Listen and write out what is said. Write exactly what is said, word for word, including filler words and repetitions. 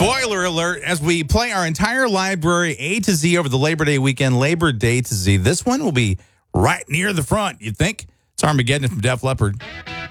Spoiler alert, as we play our entire library A to Z over the Labor Day weekend, Labor Day to Z, this one will be right near the front, you'd think. It's Armageddon from Def Leppard.